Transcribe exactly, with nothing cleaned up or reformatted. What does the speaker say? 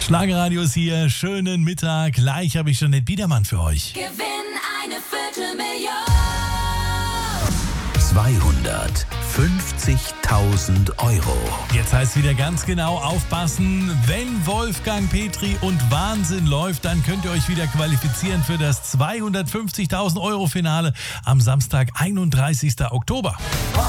Schlagerradios hier, schönen Mittag. Gleich habe ich schon den Biedermann für euch. Gewinn eine Viertelmillion. zweihundertfünfzigtausend Euro. Jetzt heißt wieder ganz genau aufpassen. Wenn Wolfgang Petri und Wahnsinn läuft, dann könnt ihr euch wieder qualifizieren für das zweihundertfünfzigtausend Euro Finale am Samstag, einunddreißigsten Oktober.